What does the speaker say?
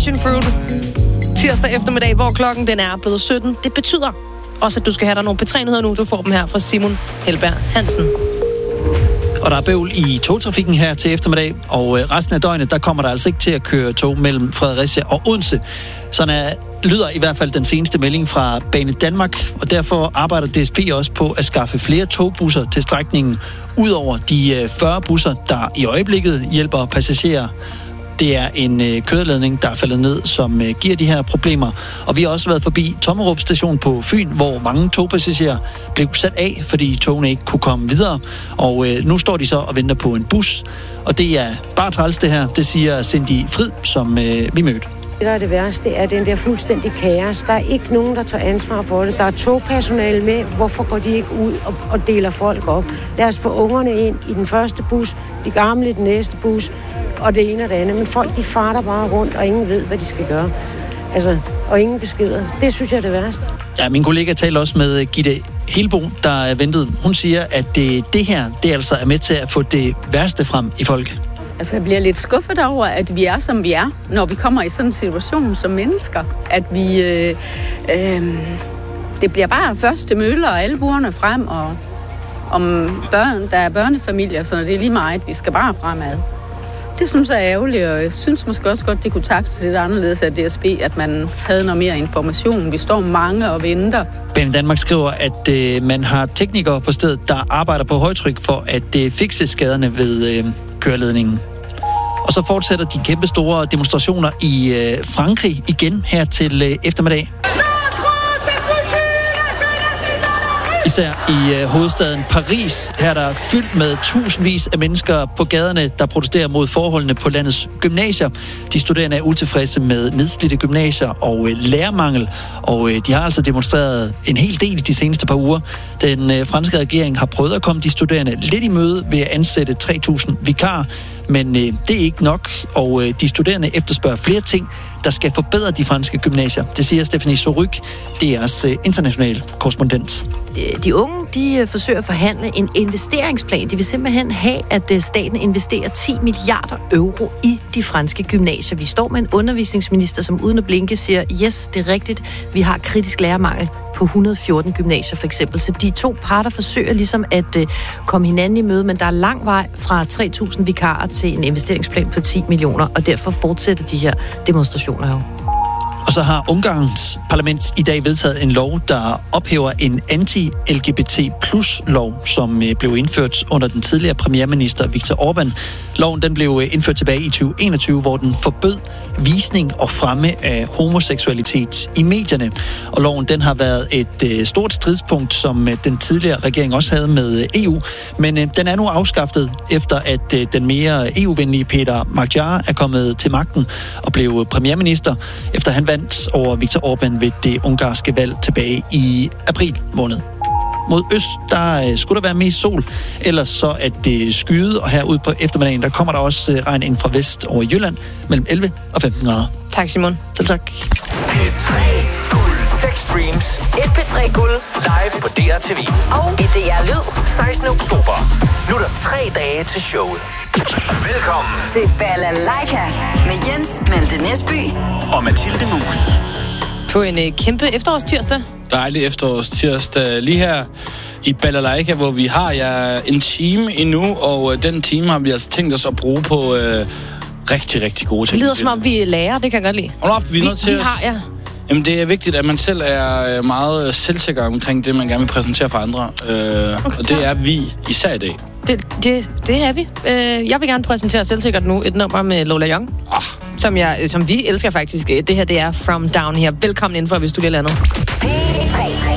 Passion Fruit. Tirsdag eftermiddag, hvor klokken den er blevet 17. Det betyder også, at du skal have dig nogle P3-nyheder nu. Du får dem her fra Simon Helberg Hansen. Og der er bøvl i togtrafikken her til eftermiddag, og resten af døgnet, der kommer der altså ikke til at køre tog mellem Fredericia og Odense. Sådan lyder i hvert fald den seneste melding fra Bane Danmark, og derfor arbejder DSB også på at skaffe flere togbusser til strækningen, udover de 40 busser, der i øjeblikket hjælper passagerer. Det er en køreledning, der er faldet ned, som giver de her problemer. Og vi har også været forbi Tommerup station på Fyn, hvor mange togpassagerer blev sat af, fordi togene ikke kunne komme videre. Og nu står de så og venter på en bus. Og det er bare træls det her, det siger Cindy Frid, som vi mødte. Det, der er det værste, er den der fuldstændig kaos. Der er ikke nogen, der tager ansvar for det. Der er togpersonale med. Hvorfor går de ikke ud og deler folk op? Lad os få ungerne ind i den første bus, de gamle i den næste bus, og det ene og det andet. Men folk, de farter bare rundt, og ingen ved, hvad de skal gøre. Altså, og ingen beskeder. Det synes jeg er det værste. Ja, min kollega talte også med Gitte Helbo, der er ventet. Hun siger, at det her, det altså er med til at få det værste frem i folk. Altså, jeg bliver lidt skuffet over, at vi er, som vi er, når vi kommer i sådan en situation som mennesker. At vi... det bliver bare første møller og albuerne frem, og om børn, der er børnefamilier, så det er lige meget. Vi skal bare fremad. Det synes jeg er ærgerligt, og jeg synes måske også godt, det kunne taktes lidt anderledes af DSB, at man havde noget mere information. Vi står mange og venter. Bane Danmark skriver, at man har teknikere på stedet, der arbejder på højtryk for at fikse skaderne ved køreledningen. Og så fortsætter de kæmpe store demonstrationer i Frankrig igen her til eftermiddag. Især i hovedstaden Paris, her er der fyldt med tusindvis af mennesker på gaderne, der protesterer mod forholdene på landets gymnasier. De studerende er utilfredse med nedslidte gymnasier og lærermangel, og de har altså demonstreret en hel del de seneste par uger. Den franske regering har prøvet at komme de studerende lidt i møde ved at ansætte 3.000 vikarer, men det er ikke nok, og de studerende efterspørger flere ting, der skal forbedre de franske gymnasier. Det siger Stephanie Soryk, DR's internationale korrespondent. De unge, de forsøger at forhandle en investeringsplan. De vil simpelthen have, at staten investerer 10 milliarder euro i de franske gymnasier. Vi står med en undervisningsminister, som uden at blinke siger, yes, det er rigtigt, vi har kritisk lærermangel på 114 gymnasier for eksempel. Så de to parter forsøger ligesom at komme hinanden i møde, men der er lang vej fra 3.000 vikarer til en investeringsplan på 10 millioner, og derfor fortsætter de her demonstrationer jo. Og så har Ungarns parlament i dag vedtaget en lov, der ophæver en anti-LGBT+-lov, som blev indført under den tidligere premierminister Viktor Orbán. Loven den blev indført tilbage i 2021, hvor den forbød visning og fremme af homoseksualitet i medierne. Og loven den har været et stort stridspunkt, som den tidligere regering også havde med EU. Men den er nu afskaffet, efter at den mere EU-venlige Peter Magyar er kommet til magten og blev premierminister, efter han vandt over Viktor Orbán ved det ungarske valg tilbage i april måned. Mod øst, der skulle der være mest sol, ellers så at det skyde, og herude på eftermiddagen, der kommer der også regn ind fra vest over Jylland, mellem 11 og 15 grader. Tak, Simon. Selv tak. P3 Guld. 6 streams. Et P3 Guld. Live på DRTV. Og i DR Lyd. 16. oktober. Nu er der 3 dage til showet. Velkommen til Balalaika med Jens Malte Næsby og Mathilde Mus. På en kæmpe efterårstirsdag. Dejlig efterårstirsdag lige her i Balalaika, hvor vi har en time endnu, og den time har vi altså tænkt os at bruge på rigtig, rigtig gode ting. Det lyder som om vi lærer, det kan jeg godt lide. Hold op, vi er nødt til at... Jamen, det er vigtigt, at man selv er meget selvsikker omkring det, man gerne vil præsentere for andre. Okay. Og det er vi især i dag. Det er vi. Jeg vil gerne præsentere selvsikkert nu et nummer med Lola Young. Som vi elsker faktisk. Det her, det er From Down Here. Velkommen indenfor, hvis du lige er landet. P3